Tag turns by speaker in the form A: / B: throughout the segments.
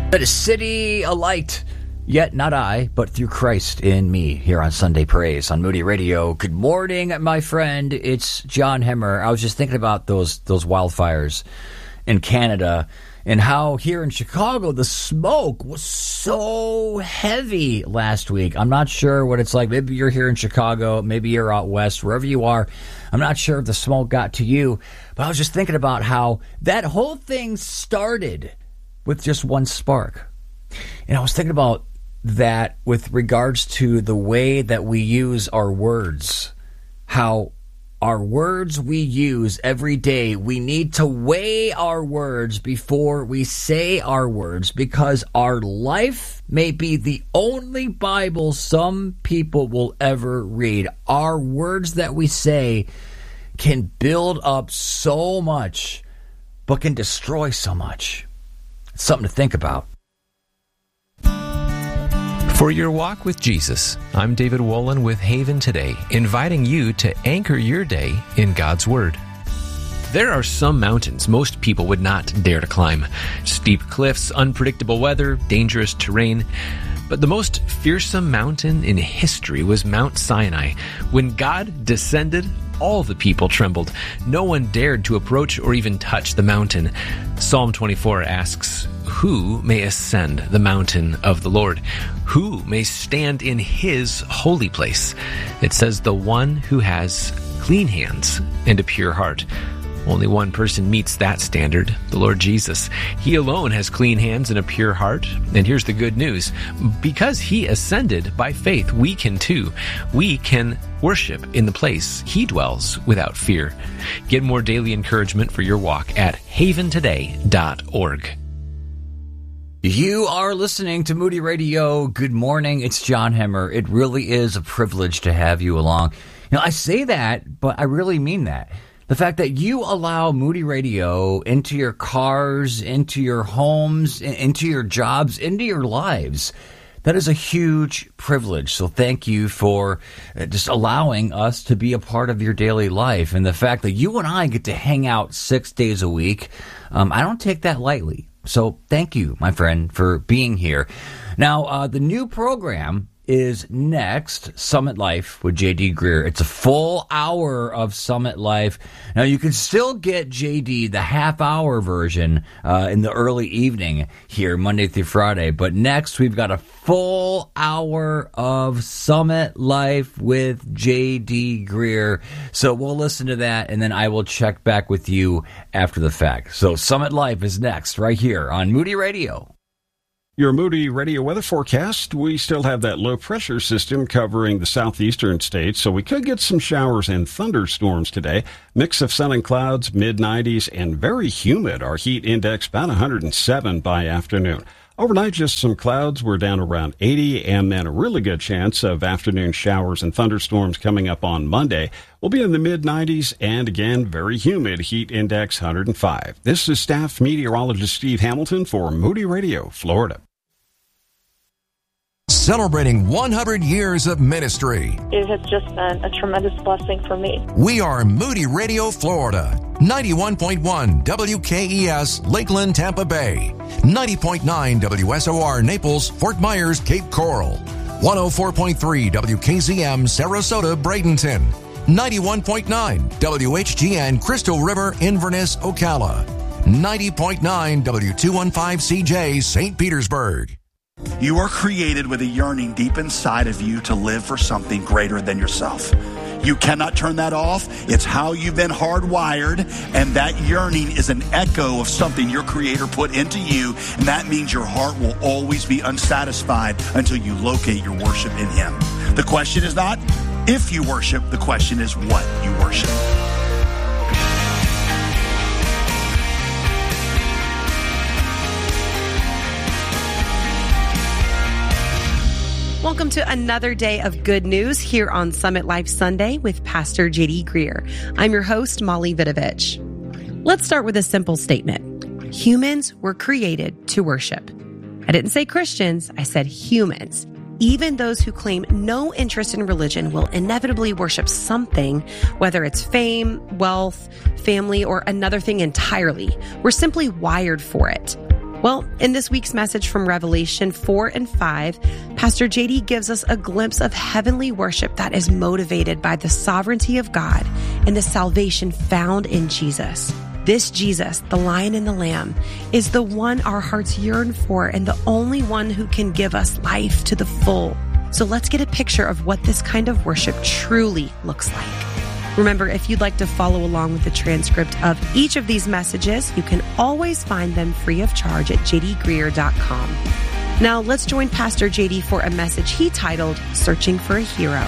A: That is City a Light, yet not I, but through Christ in me, here on Sunday Praise on Moody Radio. Good morning, my friend. It's John Hemmer. I was just thinking about those wildfires in Canada and how here in Chicago the smoke was so heavy last week. I'm not sure what it's like. Maybe you're here in Chicago, maybe you're out west, wherever you are. I'm not sure if the smoke got to you, but I was just thinking about how that whole thing started with just one spark. And I was thinking about that with regards to the way that we use our words, how our words we use every day, we need to weigh our words before we say our words, because our life may be the only Bible some people will ever read. Our words that we say can build up so much, but can destroy so much. It's something to think about.
B: For your walk with Jesus, I'm David Wolin with Haven Today, inviting you to anchor your day in God's Word. There are some mountains most people would not dare to climb. Steep cliffs, unpredictable weather, dangerous terrain. But the most fearsome mountain in history was Mount Sinai. When God descended, all the people trembled. No one dared to approach or even touch the mountain. Psalm 24 asks, "Who may ascend the mountain of the Lord? Who may stand in his holy place?" It says, "The one who has clean hands and a pure heart." Only one person meets that standard, the Lord Jesus. He alone has clean hands and a pure heart. And here's the good news. Because he ascended by faith, we can too. We can worship in the place he dwells without fear. Get more daily encouragement for your walk at haventoday.org.
A: You are listening to Moody Radio. Good morning. It's John Hemmer. It really is a privilege to have you along. You know, I say that, but I really mean that. The fact that you allow Moody Radio into your cars, into your homes, into your jobs, into your lives, that is a huge privilege. So thank you for just allowing us to be a part of your daily life. And the fact that you and I get to hang out 6 days a week, I don't take that lightly. So thank you, my friend, for being here. Now, the new program is next, Summit Life with J.D. Greear. It's a full hour of Summit Life. Now, you can still get J.D., the half-hour version, in the early evening here, Monday through Friday. But next, we've got a full hour of Summit Life with J.D. Greear. So we'll listen to that, and then I will check back with you after the fact. So Summit Life is next, right here on Moody Radio.
C: Your Moody Radio weather forecast, we still have that low pressure system covering the southeastern states, so we could get some showers and thunderstorms today. Mix of sun and clouds, mid-90s, and very humid. Our heat index about 107 by afternoon. Overnight, just some clouds. We're down around 80, and then a really good chance of afternoon showers and thunderstorms coming up on Monday. We'll be in the mid-90s, and again, very humid. Heat index 105. This is staff meteorologist Steve Hamilton for Moody Radio, Florida.
D: Celebrating 100 years of ministry.
E: It has just been a tremendous blessing for me.
D: We are Moody Radio, Florida. 91.1 WKES, Lakeland, Tampa Bay. 90.9 WSOR, Naples, Fort Myers, Cape Coral. 104.3 WKZM, Sarasota, Bradenton. 91.9 WHGN, Crystal River, Inverness, Ocala. 90.9 W215CJ, St. Petersburg.
F: You are created with a yearning deep inside of you to live for something greater than yourself. You cannot turn that off. It's how you've been hardwired, and that yearning is an echo of something your Creator put into you, and that means your heart will always be unsatisfied until you locate your worship in Him. The question is not if you worship, the question is what you worship.
G: Welcome to another day of good news here on Summit Life Sunday with Pastor J.D. Greear. I'm your host, Molly Vidovich. Let's start with a simple statement. Humans were created to worship. I didn't say Christians, I said humans. Even those who claim no interest in religion will inevitably worship something, whether it's fame, wealth, family, or another thing entirely. We're simply wired for it. Well, in this week's message from Revelation 4 and 5, Pastor JD gives us a glimpse of heavenly worship that is motivated by the sovereignty of God and the salvation found in Jesus. This Jesus, the Lion and the Lamb, is the one our hearts yearn for and the only one who can give us life to the full. So let's get a picture of what this kind of worship truly looks like. Remember, if you'd like to follow along with the transcript of each of these messages, you can always find them free of charge at jdgreer.com. Now, let's join Pastor JD for a message he titled, Searching for a Hero.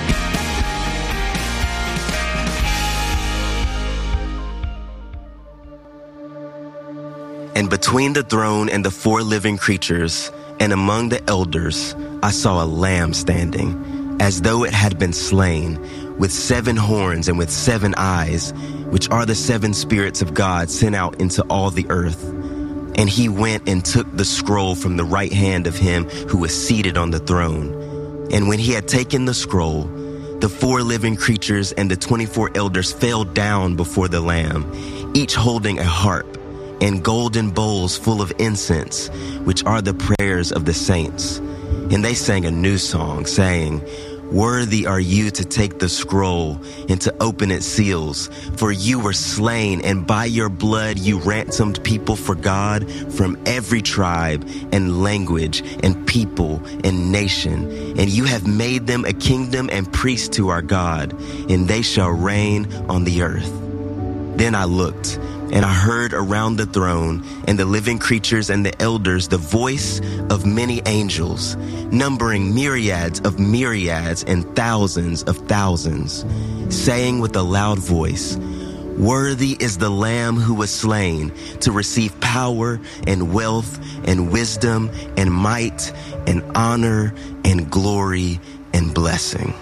H: And between the throne and the four living creatures, and among the elders, I saw a lamb standing, as though it had been slain, with 7 horns and with 7 eyes, which are the 7 spirits of God sent out into all the earth. And he went and took the scroll from the right hand of him who was seated on the throne. And when he had taken the scroll, the 4 living creatures and the 24 elders fell down before the Lamb, each holding a harp and golden bowls full of incense, which are the prayers of the saints. And they sang a new song, saying, Worthy are you to take the scroll and to open its seals, for you were slain, and by your blood you ransomed people for God from every tribe and language and people and nation. And you have made them a kingdom and priests to our God, and they shall reign on the earth. Then I looked, and I heard around the throne and the living creatures and the elders the voice of many angels, numbering myriads and thousands of thousands, saying with a loud voice, Worthy is the Lamb who was slain to receive power and wealth and wisdom and might and honor and glory and blessing.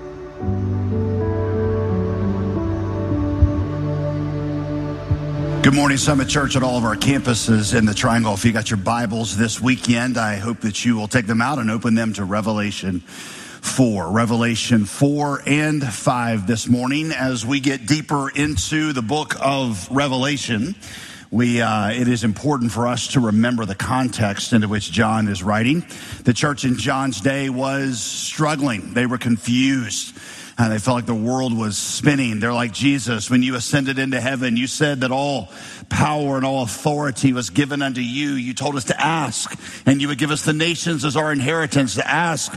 F: Good morning, Summit Church at all of our campuses in the Triangle. If you got your Bibles this weekend, I hope that you will take them out and open them to Revelation 4. Revelation 4 and 5 this morning. As we get deeper into the book of Revelation, it is important for us to remember the context into which John is writing. The church in John's day was struggling. They were confused. They felt like the world was spinning. They're like Jesus. When you ascended into heaven, you said that all power and all authority was given unto you. You told us to ask, and you would give us the nations as our inheritance, to ask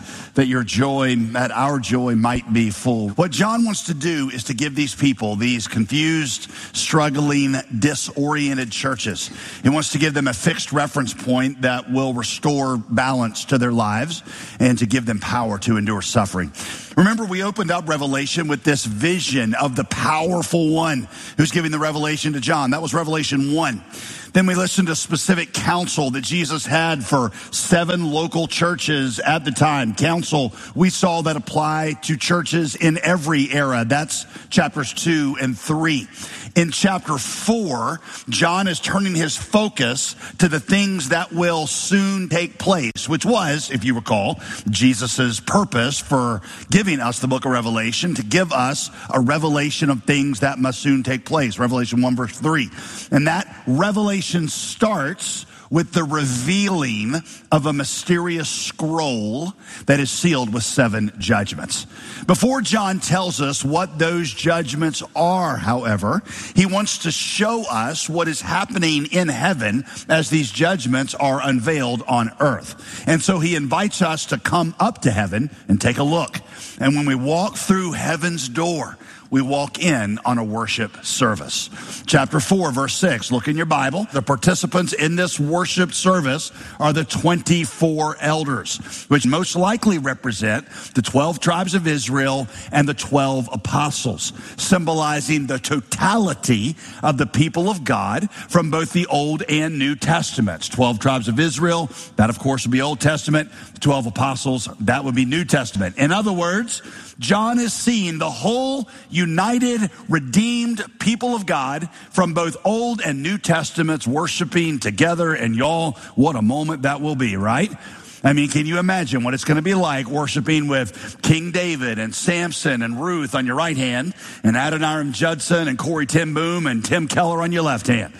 F: that our joy might be full. What John wants to do is to give these people, these confused, struggling, disoriented churches, he wants to give them a fixed reference point that will restore balance to their lives and to give them power to endure suffering. Remember, we opened up Revelation with this vision of the powerful one who's giving the revelation to John. That was Revelation 1. Then we listened to specific counsel that Jesus had for 7 local churches at the time. Counsel we saw that apply to churches in every era. That's chapters 2 and 3. In chapter 4, John is turning his focus to the things that will soon take place, which was, if you recall, Jesus's purpose for giving us the book of Revelation, to give us a revelation of things that must soon take place. Revelation 1 verse 3. And that revelation starts with the revealing of a mysterious scroll that is sealed with 7 judgments. Before John tells us what those judgments are, however, he wants to show us what is happening in heaven as these judgments are unveiled on earth. And so he invites us to come up to heaven and take a look. And when we walk through heaven's door, we walk in on a worship service. Chapter 4, verse 6. Look in your Bible. The participants in this worship service are the 24 elders, which most likely represent the 12 tribes of Israel and the 12 apostles, symbolizing the totality of the people of God from both the Old and New Testaments. 12 tribes of Israel, that of course would be Old Testament. 12 apostles, that would be New Testament. In other words, John is seeing the whole united, redeemed people of God from both Old and New Testaments worshiping together. And y'all, what a moment that will be, right? I mean, can you imagine what it's going to be like worshiping with King David and Samson and Ruth on your right hand and Adoniram Judson and Corey ten Boom and Tim Keller on your left hand?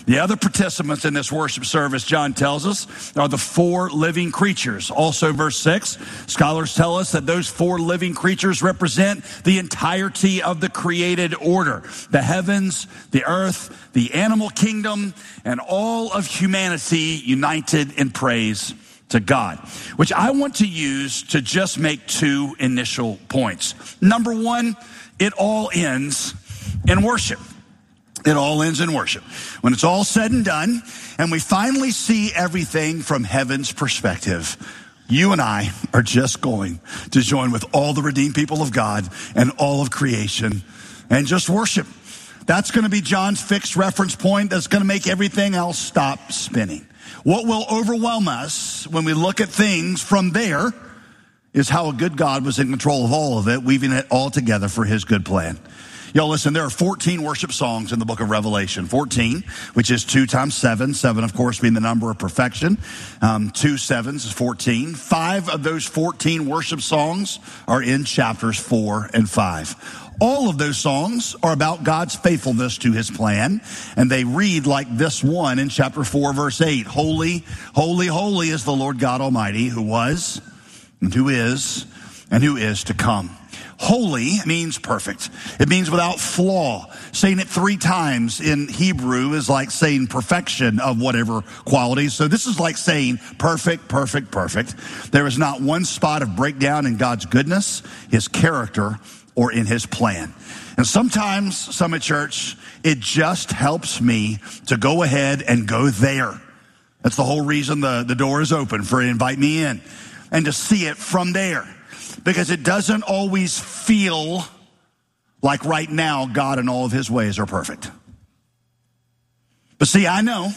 F: The other participants in this worship service, John tells us, are the four living creatures. Also, verse 6, scholars tell us that those four living creatures represent the entirety of the created order. The heavens, the earth, the animal kingdom, and all of humanity united in praise to God, which I want to use to just make two initial points. Number one, it all ends in worship. It all ends in worship. When it's all said and done, and we finally see everything from heaven's perspective, you and I are just going to join with all the redeemed people of God and all of creation and just worship. That's going to be John's fixed reference point. That's going to make everything else stop spinning. What will overwhelm us when we look at things from there is how a good God was in control of all of it, weaving it all together for his good plan. Y'all listen, there are 14 worship songs in the book of Revelation. 14, which is 2 times 7. 7, of course, being the number of perfection. 2 sevens is 14. 5 of those 14 worship songs are in chapters 4 and 5. All of those songs are about God's faithfulness to his plan, and they read like this one in chapter 4, verse 8. Holy, holy, holy is the Lord God Almighty, who was, and who is to come. Holy means perfect. It means without flaw. Saying it 3 times in Hebrew is like saying perfection of whatever quality. So this is like saying perfect, perfect, perfect. There is not one spot of breakdown in God's goodness, his character, or in his plan. And sometimes, Summit Church, it just helps me to go ahead and go there. That's the whole reason the door is open, for invite me in, and to see it from there. Because it doesn't always feel like right now God and all of his ways are perfect. But see, I know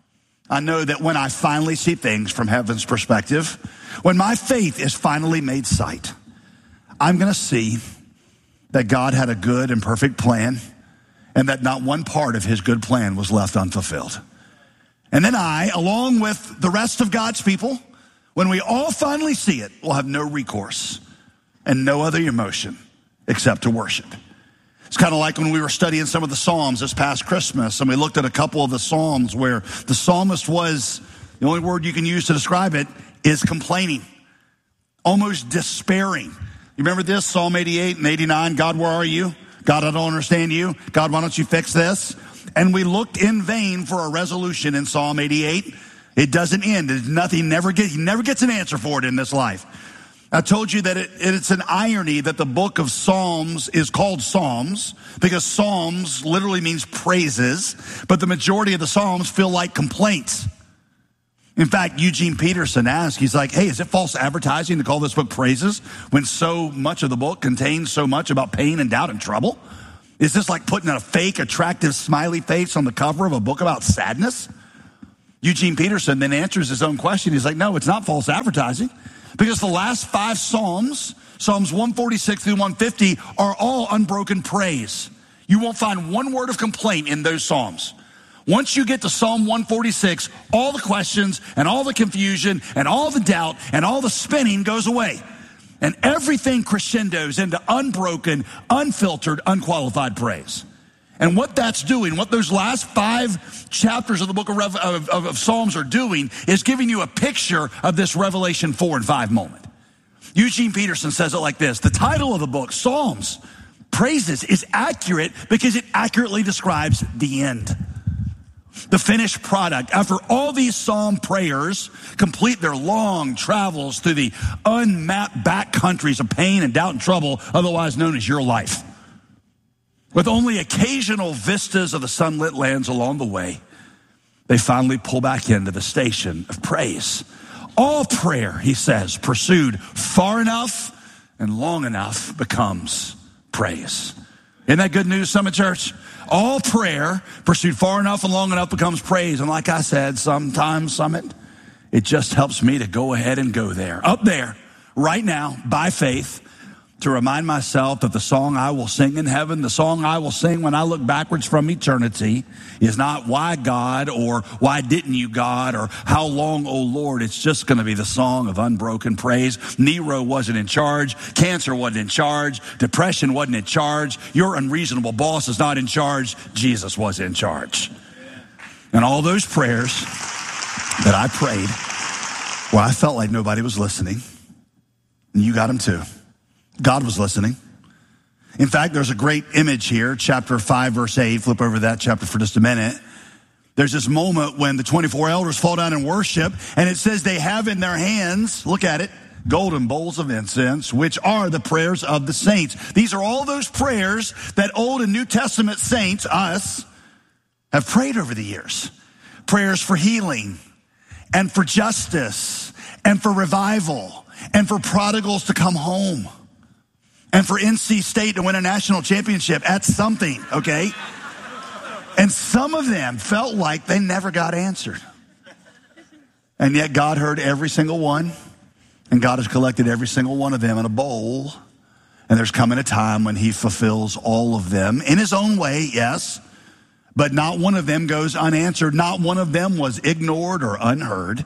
F: that when I finally see things from heaven's perspective, when my faith is finally made sight, I'm going to see that God had a good and perfect plan, and that not one part of his good plan was left unfulfilled. And then I, along with the rest of God's people, when we all finally see it, will have no recourse and no other emotion except to worship. It's kind of like when we were studying some of the Psalms this past Christmas, and we looked at a couple of the Psalms where the psalmist was, the only word you can use to describe it is complaining, almost despairing. You remember this, Psalm 88 and 89, God, where are you? God, I don't understand you. God, why don't you fix this? And we looked in vain for a resolution in Psalm 88. It doesn't end. He never gets an answer for it in this life. I told you that it's an irony that the book of Psalms is called Psalms, because Psalms literally means praises, but the majority of the Psalms feel like complaints. In fact, Eugene Peterson asked, he's like, hey, is it false advertising to call this book praises when so much of the book contains so much about pain and doubt and trouble? Is this like putting a fake, attractive, smiley face on the cover of a book about sadness? Eugene Peterson then answers his own question. He's like, no, it's not false advertising. Because the last 5 Psalms, Psalms 146 through 150, are all unbroken praise. You won't find one word of complaint in those Psalms. Once you get to Psalm 146, all the questions and all the confusion and all the doubt and all the spinning goes away. And everything crescendos into unbroken, unfiltered, unqualified praise. And what that's doing, what those last 5 chapters of the book of Psalms are doing, is giving you a picture of this Revelation 4 and 5 moment. Eugene Peterson says it like this: the title of the book, Psalms, Praises, is accurate because it accurately describes the end. The finished product. After all these psalm prayers complete their long travels through the unmapped back countries of pain and doubt and trouble, otherwise known as your life, with only occasional vistas of the sunlit lands along the way, they finally pull back into the station of praise. All prayer, he says, pursued far enough and long enough becomes praise. Isn't that good news, Summit Church? All prayer pursued far enough and long enough becomes praise. And like I said, sometimes, Summit, it just helps me to go ahead and go there, up there, right now, by faith, to remind myself that the song I will sing in heaven, the song I will sing when I look backwards from eternity, is not why God or why didn't you God or how long, oh Lord. It's just going to be the song of unbroken praise. Nero wasn't in charge. Cancer wasn't in charge. Depression wasn't in charge. Your unreasonable boss is not in charge. Jesus was in charge. And all those prayers that I prayed, where I felt like nobody was listening, and you got them too. God was listening. In fact, there's a great image here, chapter 5, verse 8. Flip over that chapter for just a minute. There's this moment when the 24 elders fall down and worship, and it says they have in their hands, look at it, golden bowls of incense, which are the prayers of the saints. These are all those prayers that Old and New Testament saints, us, have prayed over the years. Prayers for healing, and for justice, and for revival, and for prodigals to come home, and for NC State to win a national championship at something, okay? And some of them felt like they never got answered. And yet God heard every single one, and God has collected every single one of them in a bowl. And there's coming a time when he fulfills all of them in his own way, yes, but not one of them goes unanswered. Not one of them was ignored or unheard.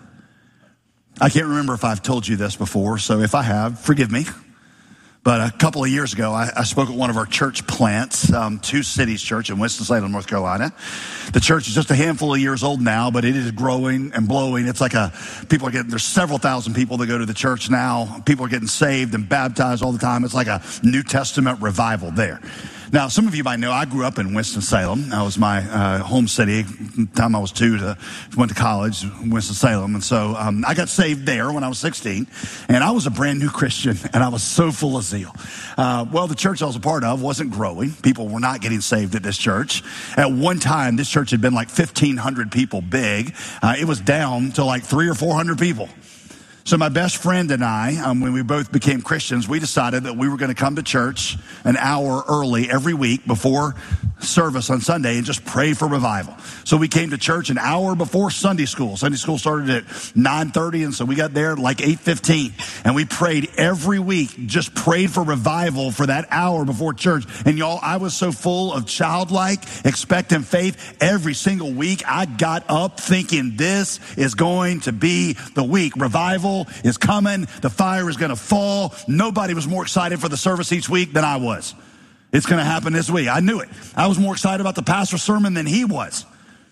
F: I can't remember if I've told you this before, so if I have, forgive me. But a couple of years ago, I spoke at one of our church plants, Two Cities Church in Winston-Salem, North Carolina. The church is just a handful of years old now, but it is growing and blowing. It's like there's several thousand people that go to the church now. People are getting saved and baptized all the time. It's like a New Testament revival there. Now, some of you might know I grew up in Winston-Salem. That was my home city. The time I was 2, went to college, Winston-Salem. And so I got saved there when I was 16. And I was a brand new Christian, and I was so full of zeal. Well, the church I was a part of wasn't growing. People were not getting saved at this church. At one time, this church had been like 1,500 people big. It was down to like 300 or 400 people. So my best friend and I, when we both became Christians, we decided that we were going to come to church an hour early every week before service on Sunday and just pray for revival. So we came to church an hour before Sunday school. Sunday school started at 9:30, and so we got there at like 8:15. And we prayed every week, just prayed for revival for that hour before church. And y'all, I was so full of childlike, expectant faith. Every single week, I got up thinking this is going to be the week. Revival is coming. The fire is going to fall. Nobody was more excited for the service each week than I was. It's going to happen this week. I knew it. I was more excited about the pastor's sermon than he was.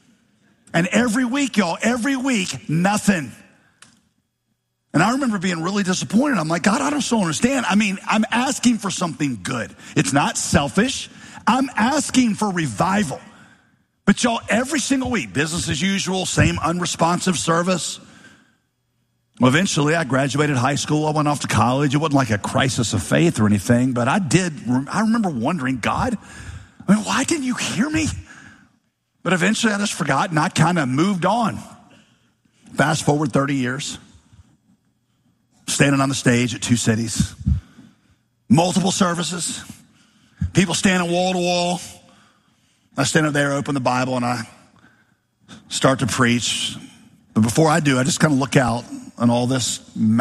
F: And every week, y'all, every week, nothing. And I remember being really disappointed. I'm like, God, I don't understand. I mean, I'm asking for something good. It's not selfish. I'm asking for revival. But y'all, every single week, business as usual, same unresponsive service. Well, eventually I graduated high school. I went off to college. It wasn't like a crisis of faith or anything, but I remember wondering, God, I mean, why didn't you hear me? But eventually I just forgot, and I kind of moved on. Fast forward 30 years, standing on the stage at Two Cities, multiple services, people standing wall to wall. I stand up there, open the Bible, and I start to preach. But before I do, I just kind of look out on all this